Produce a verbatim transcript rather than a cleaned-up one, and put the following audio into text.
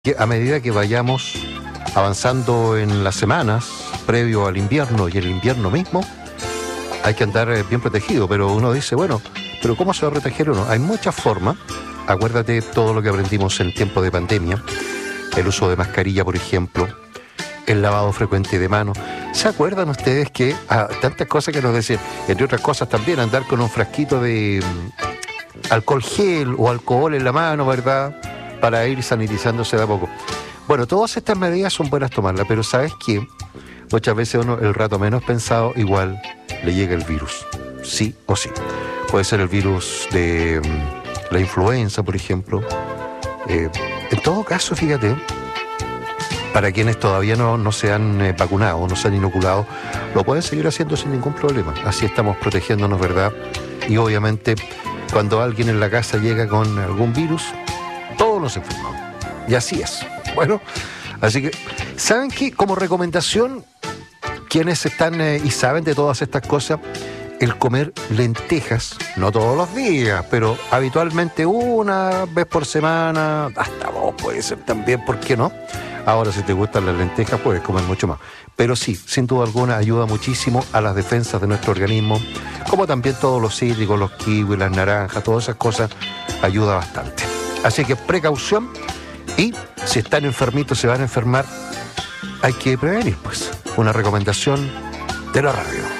Que a medida que vayamos avanzando en las semanas previo al invierno y el invierno mismo, hay que andar eh, bien protegido, pero uno dice, bueno, pero ¿cómo se va a proteger uno? Hay muchas formas. Acuérdate todo lo que aprendimos en tiempo de pandemia, el uso de mascarilla, por ejemplo, el lavado frecuente de manos. ¿Se acuerdan ustedes que ah, tantas cosas que nos decían, entre otras cosas también, andar con un frasquito de mm, alcohol gel o alcohol en la mano, ¿verdad?, para ir sanitizándose de a poco? Bueno, todas estas medidas son buenas tomarlas, pero ¿sabes qué? Muchas veces uno, el rato menos pensado, igual le llega el virus, sí o sí. Puede ser el virus de um, la influenza, por ejemplo. Eh, en todo caso, fíjate, para quienes todavía no, no se han eh, vacunado, no se han inoculado, lo pueden seguir haciendo sin ningún problema. Así estamos protegiéndonos, ¿verdad? Y obviamente, cuando alguien en la casa llega con algún virus, todos nos enfermamos. Y así es. Bueno, así que, ¿saben qué? Como recomendación, quienes están eh, y saben de todas estas cosas, el comer lentejas, no todos los días, pero habitualmente una vez por semana, hasta dos puede ser también, ¿por qué no? Ahora, si te gustan las lentejas, puedes comer mucho más. Pero sí, sin duda alguna, ayuda muchísimo a las defensas de nuestro organismo, como también todos los cítricos, los kiwis, las naranjas, todas esas cosas, ayuda bastante. Así que precaución, y si están enfermitos, se van a enfermar, hay que prevenir, pues. Una recomendación de la radio.